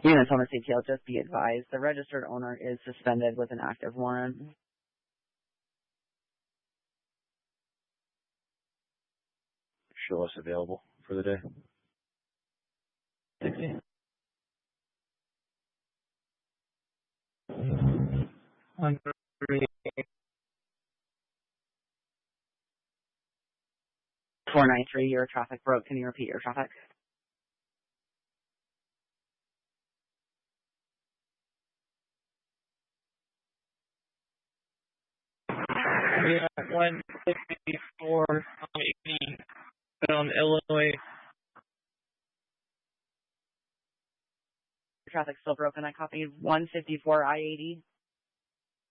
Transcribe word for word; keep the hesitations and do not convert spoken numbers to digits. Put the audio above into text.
Units on the C T L, just be advised, the registered owner is suspended with an active warrant. Show us available for the day. sixty. One, three. four nine three, your traffic broke. Can you repeat your traffic? Yeah, one fifty-four on eighty on Illinois. Your traffic's still broken. I copied one fifty-four I eighty.